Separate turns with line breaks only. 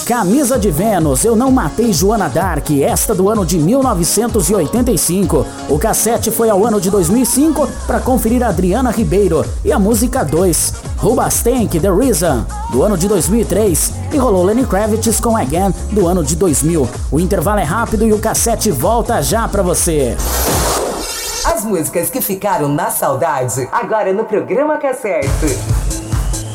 Camisa de Vênus, Eu Não Matei Joana Dark, esta do ano de 1985. O cassete foi ao ano de 2005 para conferir a Adriana Ribeiro e a música 2. Rubastank, The Reason, do ano de 2003. E rolou Lenny Kravitz com Again, do ano de 2000. O intervalo é rápido e o cassete volta já para você.
As músicas que ficaram na saudade, agora no programa Cassete.